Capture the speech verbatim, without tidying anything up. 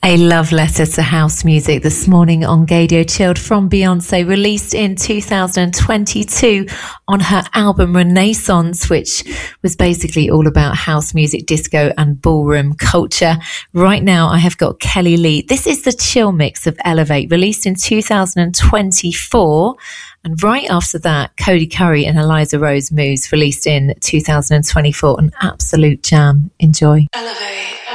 A love letter to house music this morning on Gaydio Chilled from Beyonce, released in two thousand twenty-two on her album Renaissance, which was basically all about house music, disco and ballroom culture. Right now I have got Kelly Lee. This is the chill mix of Elevate, released in two thousand twenty-four. And right after that, Cody Curry and Eliza Rose Moves, released in two thousand twenty-four. An absolute jam. Enjoy. Elevate.